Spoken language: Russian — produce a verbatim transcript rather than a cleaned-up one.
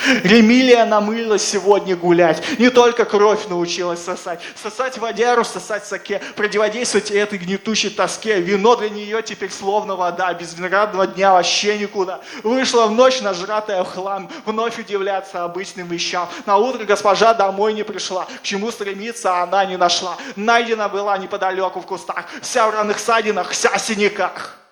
Ремилия намылилась сегодня гулять. Не только кровь научилась сосать. Сосать водяру, сосать саке. Противодействовать этой гнетущей тоске. Вино для нее теперь словно вода. Без виноградного дня вообще никуда. Вышла в ночь, нажратая в хлам. Вновь удивляться обычным вещам. На утро госпожа домой не пришла. К чему стремиться она не нашла. Найдена была неподалеку в кустах. Вся в рваных ссадинах, вся в синяках.